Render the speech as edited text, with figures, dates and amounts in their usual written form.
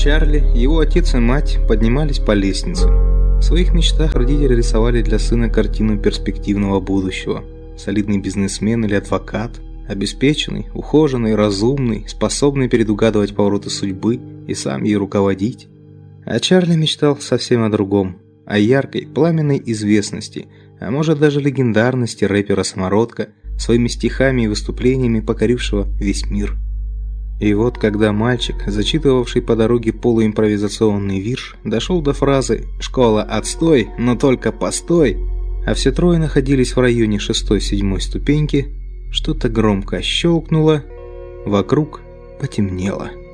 Чарли, его отец и мать поднимались по лестнице. В своих мечтах родители рисовали для сына картину перспективного будущего. Солидный бизнесмен или адвокат, обеспеченный, ухоженный, разумный, способный предугадывать повороты судьбы и сам ей руководить. А Чарли мечтал совсем о другом, о яркой, пламенной известности, а может даже легендарности рэпера-самородка, своими стихами и выступлениями покорившего весь мир. И вот когда мальчик, зачитывавший по дороге полуимпровизационный вирш, дошел до фразы «Школа, отстой, но только постой», а все трое находились в районе 6-7 ступеньки, что-то громко щелкнуло, вокруг потемнело.